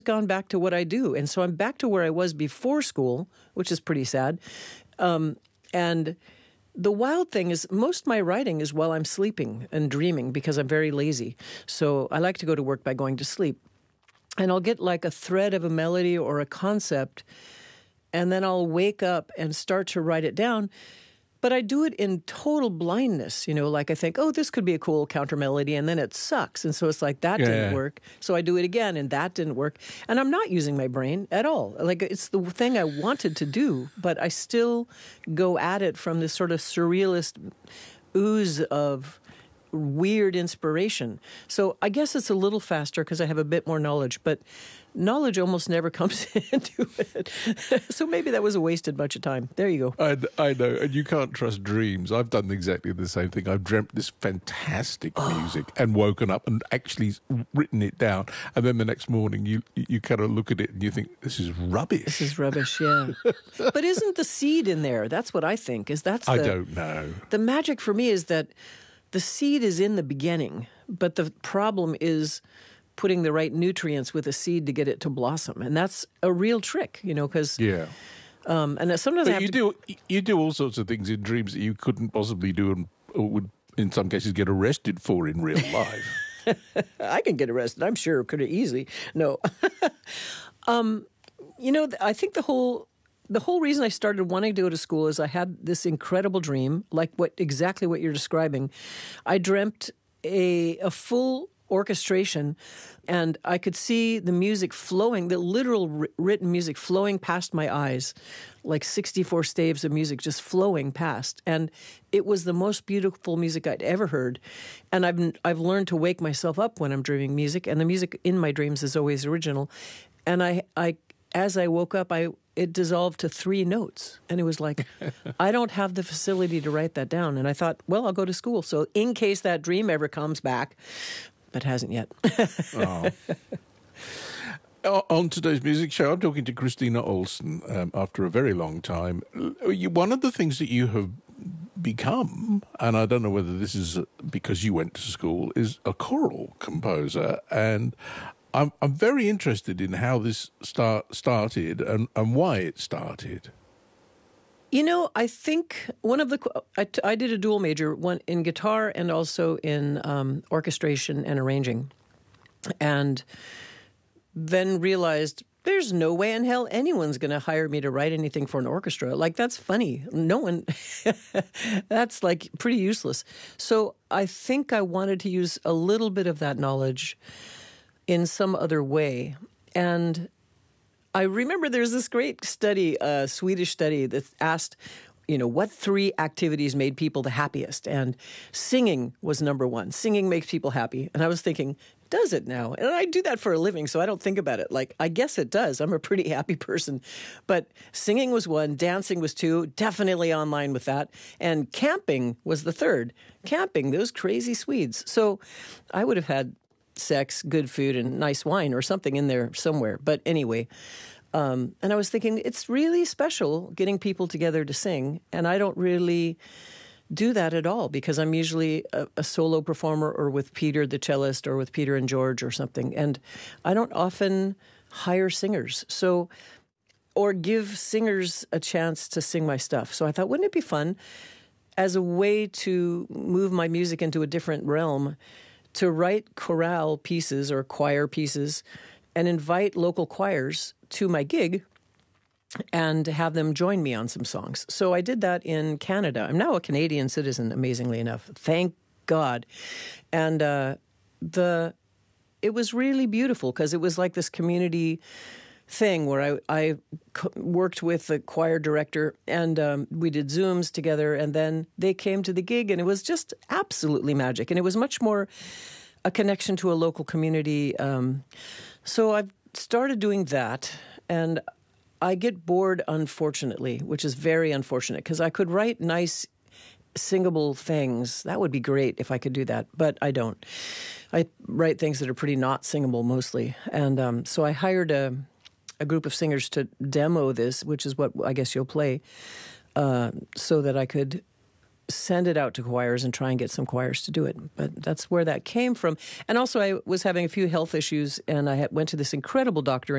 gone back to what I do. And so I'm back to where I was before school, which is pretty sad. And the wild thing is most of my writing is while I'm sleeping and dreaming because I'm very lazy. So I like to go to work by going to sleep. And I'll get like a thread of a melody or a concept, and then I'll wake up and start to write it down. But I do it in total blindness, like I think, oh, this could be a cool counter melody, and then it sucks. And so it's like, that didn't work. So I do it again, and that didn't work. And I'm not using my brain at all. Like, it's the thing I wanted to do, but I still go at it from this sort of surrealist ooze of weird inspiration. So I guess it's a little faster because I have a bit more knowledge, but knowledge almost never comes into it. So maybe that was a wasted bunch of time. There you go. I know, and you can't trust dreams. I've done exactly the same thing. I've dreamt this fantastic music and woken up and actually written it down, and then the next morning you kind of look at it and you think, this is rubbish. This is rubbish, yeah. But isn't the seed in there? That's what I think. I don't know. The magic for me is that the seed is in the beginning, but the problem is putting the right nutrients with a seed to get it to blossom, and that's a real trick, because and sometimes you do all sorts of things in dreams that you couldn't possibly do, and or would in some cases get arrested for in real life. I can get arrested, I'm sure, could easily. No, I think the whole reason I started wanting to go to school is I had this incredible dream, like exactly what you're describing. I dreamt a full orchestration, and I could see the music flowing, the literal written music flowing past my eyes, like 64 staves of music just flowing past. And it was the most beautiful music I'd ever heard. And I've learned to wake myself up when I'm dreaming music, and the music in my dreams is always original. And I as I woke up, it dissolved to 3 notes. And it was like, I don't have the facility to write that down. And I thought, well, I'll go to school. So in case that dream ever comes back, but hasn't yet. On today's music show, I'm talking to Christina Olson after a very long time. One of the things that you have become, and I don't know whether this is because you went to school, is a choral composer. And I'm very interested in how this started and why it started. I think I did a dual major, one in guitar and also in orchestration and arranging, and then realized there's no way in hell anyone's going to hire me to write anything for an orchestra. Like, that's funny. No one, that's like pretty useless. So I think I wanted to use a little bit of that knowledge in some other way. And I remember there's this great study, a Swedish study, that asked, what 3 activities made people the happiest? And singing was number 1. Singing makes people happy. And I was thinking, does it now? And I do that for a living, so I don't think about it. Like, I guess it does. I'm a pretty happy person. But singing was 1, dancing was 2, definitely online with that. And camping was the 3rd. Camping, those crazy Swedes. So I would have had sex, good food, and nice wine or something in there somewhere. But anyway, and I was thinking, it's really special getting people together to sing, and I don't really do that at all because I'm usually a solo performer or with Peter the cellist or with Peter and George or something, and I don't often hire singers or give singers a chance to sing my stuff. So I thought, wouldn't it be fun as a way to move my music into a different realm to write chorale pieces or choir pieces and invite local choirs to my gig and have them join me on some songs. So I did that in Canada. I'm now a Canadian citizen, amazingly enough. Thank God. And it was really beautiful because it was like this community thing where I worked with the choir director, and we did Zooms together, and then they came to the gig, and it was just absolutely magic. And it was much more a connection to a local community. So I've started doing that, and I get bored, unfortunately, which is very unfortunate, because I could write nice singable things. That would be great if I could do that, but I don't. I write things that are pretty not singable mostly. And so I hired a group of singers to demo this, which is what I guess you'll play, so that I could send it out to choirs and try and get some choirs to do it. But that's where that came from. And also I was having a few health issues, and I went to this incredible doctor